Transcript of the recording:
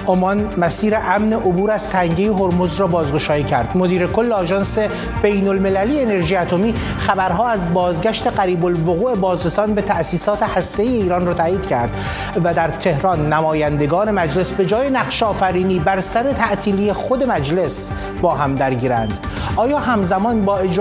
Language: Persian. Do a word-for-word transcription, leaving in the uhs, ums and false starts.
عمان مسیر امن عبور از تنگه هرمز را بازگشایی کرد. مدیر کل آژانس بین المللی انرژی اتمی خبرها از بازگشت قریب الوقوع بازرسان به تأسیسات هسته‌ای ایران را تایید کرد و در تهران نمایندگان مجلس به جای نقشه آفرینی بر سر تعطیلی خود مجلس با هم درگیرند. آیا همزمان با اجرای